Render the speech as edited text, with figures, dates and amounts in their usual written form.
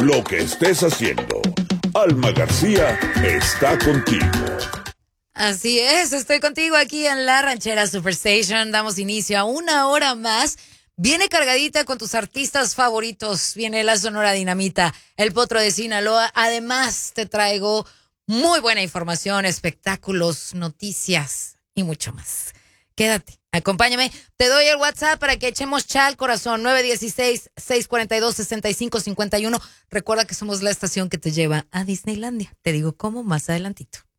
Lo que estés haciendo, Alma García está contigo. Así es, estoy contigo aquí en La Ranchera Superstation. Damos inicio a una hora más. Viene cargadita con tus artistas favoritos. Viene la Sonora Dinamita, el Potro de Sinaloa. Además, te traigo muy buena información, espectáculos, noticias y mucho más. Quédate, acompáñame. Te doy el WhatsApp para que echemos chal, corazón. 916-642-6551. Recuerda que somos la estación que te lleva a Disneylandia. Te digo cómo más adelantito.